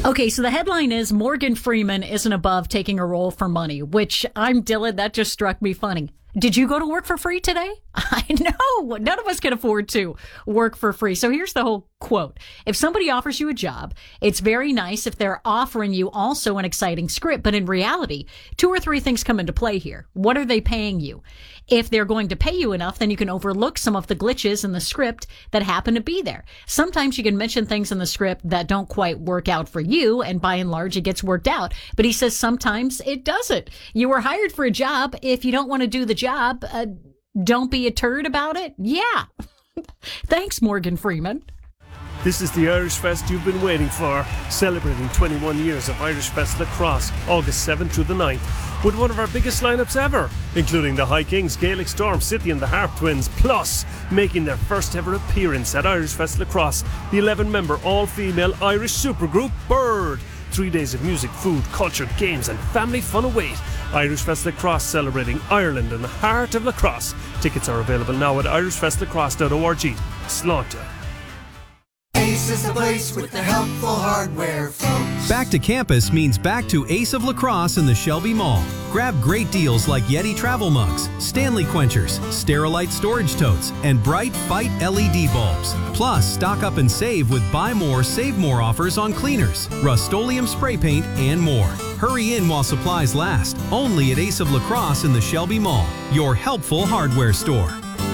Okay, so the headline is Morgan Freeman isn't above taking a role for money, which I'm Dylan. That just struck me funny. Did you go to work for free today? I know. None of us can afford to work for free. So here's the whole quote. If somebody offers you a job, it's very nice if they're offering you also an exciting script. But in reality, 2 or 3 things come into play here. What are they paying you? If they're going to pay you enough, then you can overlook some of the glitches in the script that happen to be there. Sometimes you can mention things in the script that don't quite work out for you, and by and large, it gets worked out. But he says sometimes it doesn't. You were hired for a job. If you don't want to do the job, don't be a turd about it. Yeah. Thanks, Morgan Freeman. This is the Irish Fest you've been waiting for, celebrating 21 years of Irish Fest Lacrosse, August 7th through the 9th, with one of our biggest lineups ever, including the High Kings, Gaelic Storm, City and the Harp Twins, plus making their first ever appearance at Irish Fest Lacrosse, the 11-member all-female Irish supergroup Bird. 3 days of music, food, culture, games and family fun await. Irish Fest Lacrosse, celebrating Ireland and the heart of lacrosse. Tickets are available now at irishfestlacrosse.org. Slaughter. Ace is the place with the helpful hardware, folks. Back to campus means back to Ace of Lacrosse in the Shelby Mall. Grab great deals like Yeti travel mugs, Stanley quenchers, Sterilite storage totes, and bright Fight LED bulbs. Plus, stock up and save with buy more, save more offers on cleaners, Rust-Oleum spray paint, and more. Hurry in while supplies last. Only at Ace of Lacrosse in the Shelby Mall, your helpful hardware store.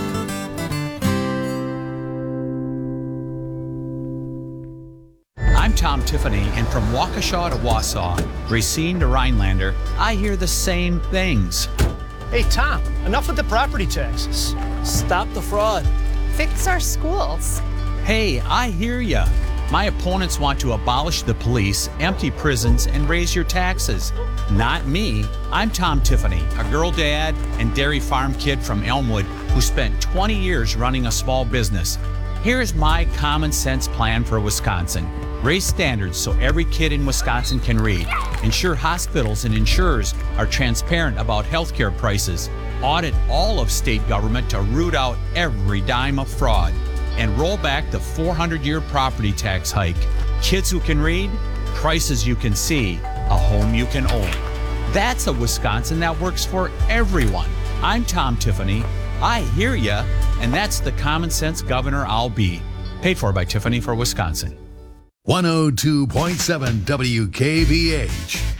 I'm Tom Tiffany, and from Waukesha to Wausau, Racine to Rhinelander, I hear the same things. Hey, Tom, enough with the property taxes. Stop the fraud. Fix our schools. Hey, I hear ya. My opponents want to abolish the police, empty prisons, and raise your taxes. Not me. I'm Tom Tiffany, a girl dad and dairy farm kid from Elmwood who spent 20 years running a small business. Here's my common sense plan for Wisconsin. Raise standards so every kid in Wisconsin can read. Ensure hospitals and insurers are transparent about healthcare prices. Audit all of state government to root out every dime of fraud. And roll back the 400-year property tax hike. Kids who can read, prices you can see, a home you can own. That's a Wisconsin that works for everyone. I'm Tom Tiffany. I hear ya, and that's the common sense governor I'll be. Paid for by Tiffany for Wisconsin. 102.7 WKVH.